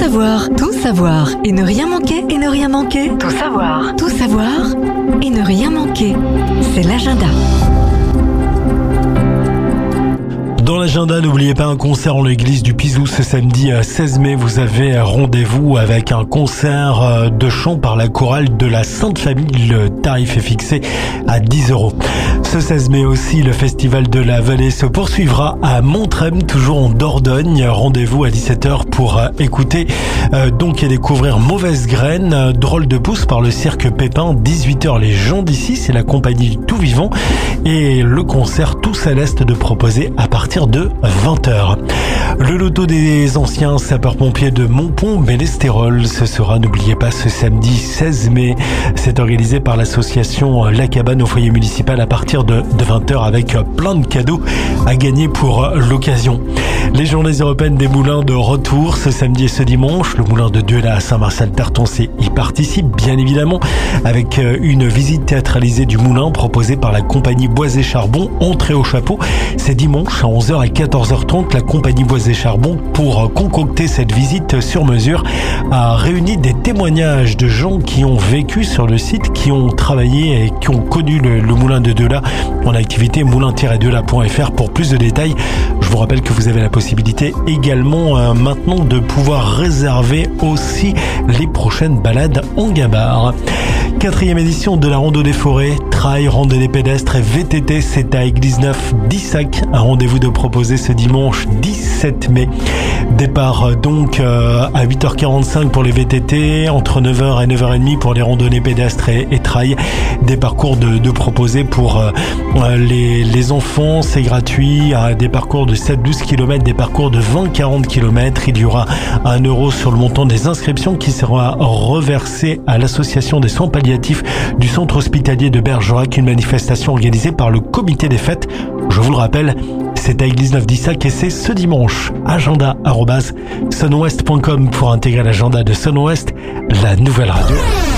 savoir et ne rien manquer, et ne rien manquer. Tout savoir et ne rien manquer. C'est l'agenda. Dans l'agenda, n'oubliez pas un concert en l'église du Pizou ce samedi 16 mai. Vous avez rendez-vous avec un concert de chant par la chorale de la Sainte Famille. Le tarif est fixé à 10 €. Ce 16 mai aussi, le festival de la Vallée se poursuivra à Montrem, toujours en Dordogne. Rendez-vous à 17 h pour écouter et découvrir Mauvaise Graine, Drôle de pouce par le cirque Pépin. 18 h, les gens d'ici, c'est la compagnie Tout Vivant. Et le concert Tous à l'Est de proposer à partir de 20 h. Le loto des anciens sapeurs-pompiers de Montpont-Ménestérol, ce sera, n'oubliez pas, ce samedi 16 mai. C'est organisé par l'association La Cabane au foyer municipal à partir de 20 h avec plein de cadeaux à gagner pour l'occasion. Les journées européennes des moulins de retour ce samedi et ce dimanche. Le moulin de Duela à Saint-Marcel-Tartoncé y participe bien évidemment avec une visite théâtralisée du moulin proposée par la compagnie Bois et Charbon. Entrée au chapeau, c'est dimanche à 11 h et 14 h 30. La compagnie Bois et Charbon, pour concocter cette visite sur mesure, a réuni des témoignages de gens qui ont vécu sur le site, qui ont travaillé et qui ont connu le moulin de Duela en activité moulin-duela.fr pour plus de détails. Je vous rappelle que vous avez la possibilité également maintenant de pouvoir réserver aussi les prochaines balades en gabarre. 4e édition de la randonnée forêt, trail, randonnée pédestre et VTT, c'est à Église-Neuve d'Issac. Un rendez-vous de proposé ce dimanche 17 mai. Départ à 8 h 45 pour les VTT, entre 9 h et 9 h 30 pour les randonnées pédestres et trail. Des parcours de proposer pour les enfants, c'est gratuit. Des parcours de 7-12 km, des parcours de 20-40 km. Il y aura 1 € sur le montant des inscriptions qui sera reversé à l'association des soins palliatifs du centre hospitalier de Bergerac, une manifestation organisée par le comité des fêtes. Je vous le rappelle, c'est à Église-Neuve d'Issac et c'est ce dimanche. Agenda@sunwest.com pour intégrer l'agenda de Sunwest, la nouvelle radio.